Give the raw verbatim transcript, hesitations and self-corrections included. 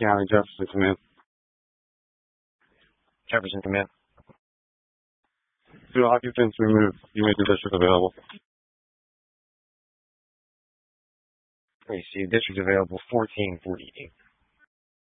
County, Jefferson, come in. Jefferson, come in. Two occupants removed. You make the district available. Received. District available fourteen forty-eight.